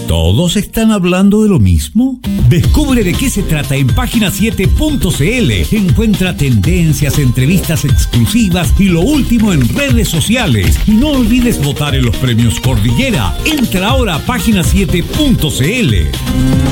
¿Todos están hablando de lo mismo? Descubre de qué se trata en página7.cl. Encuentra tendencias, entrevistas exclusivas y lo último en redes sociales. Y no olvides votar en los premios Cordillera. Entra ahora a página7.cl.